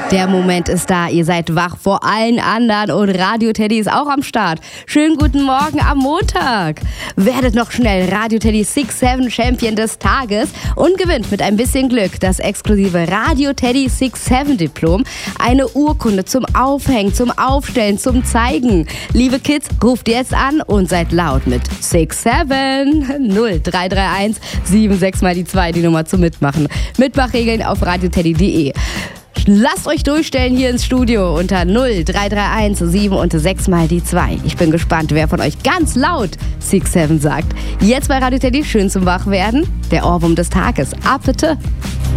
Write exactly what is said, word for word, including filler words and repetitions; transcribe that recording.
Der Moment ist da, ihr seid wach vor allen anderen und Radio Teddy ist auch am Start. Schönen guten Morgen am Montag. Werdet noch schnell Radio Teddy six seven Champion des Tages und gewinnt mit ein bisschen Glück das exklusive Radio Teddy six seven Diplom. Eine Urkunde zum Aufhängen, zum Aufstellen, zum Zeigen. Liebe Kids, ruft jetzt an und seid laut mit six seven null drei drei eins sieben sechs mal die zwei, die Nummer zum Mitmachen. Mitmachregeln auf radioteddy punkt de. Lasst euch durchstellen hier ins Studio unter null drei drei eins sieben und sechs mal die zwei. Ich bin gespannt, wer von euch ganz laut six seven sagt. Jetzt bei Radio Teddy schön zum Wachwerden. Der Ohrwurm des Tages. Ab bitte.